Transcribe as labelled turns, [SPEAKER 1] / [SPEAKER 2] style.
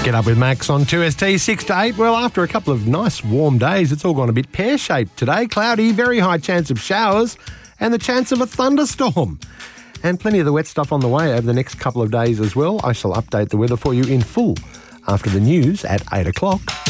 [SPEAKER 1] Get Up with Max on 2ST 6 to 8. Well, after a couple of nice warm days, it's all gone a bit pear-shaped today. Cloudy, very high chance of showers and the chance of a thunderstorm. And plenty of the wet stuff on the way over the next couple of days as well. I shall update the weather for you in full after the news at 8 o'clock.